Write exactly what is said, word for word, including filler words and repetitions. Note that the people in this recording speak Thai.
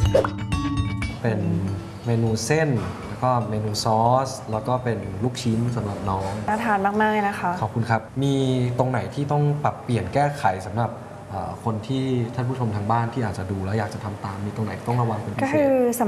เป็นเมนูเส้นแล้วก็เมนูซอสแล้วก็เป็นลูกชิ้นสำหรับน้องน่าทานมากๆเลยนะคะขอบคุณครับมีตรงไหนที่ต้องปรับเปลี่ยนแก้ไขสำหรับคนที่ท่านผู้ชมทางบ้านที่อาจจะดูแล้วอยากจะทำตามมีตรงไหนต้องระวังเป็นพิเศษก็คือ